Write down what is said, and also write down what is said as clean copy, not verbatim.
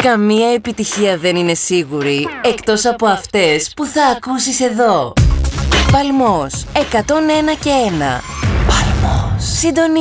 Καμία επιτυχία δεν είναι σίγουρη, εκτός από αυτές που θα ακούσεις εδώ. Παλμός, 101 και 1. Παλμός. Συντονίσου.